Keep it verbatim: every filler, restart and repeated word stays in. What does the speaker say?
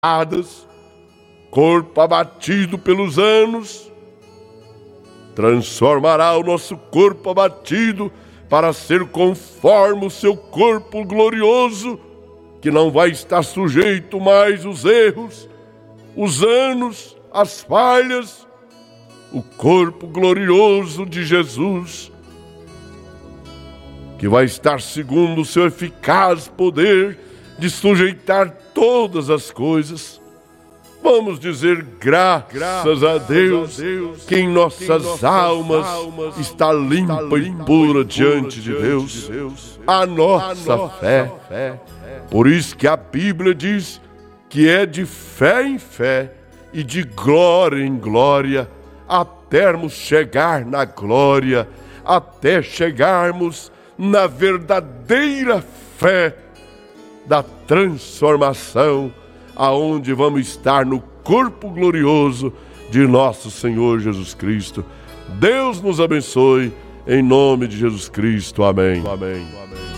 corpo abatido pelos anos, transformará o nosso corpo abatido para ser conforme o seu corpo glorioso, que não vai estar sujeito mais aos erros, os anos, as falhas. O corpo glorioso de Jesus, que vai estar segundo o seu eficaz poder de sujeitar todas as coisas. Vamos dizer graças, graças a Deus, a Deus que em nossas, que em nossas almas, almas está limpa, está limpa e pura diante de Deus, de Deus a nossa, a nossa fé. fé. Por isso que a Bíblia diz que é de fé em fé e de glória em glória, atermos chegar na glória, até chegarmos na verdadeira fé da transformação, aonde vamos estar no corpo glorioso de nosso Senhor Jesus Cristo. Deus nos abençoe, em nome de Jesus Cristo. Amém. Amém. Amém.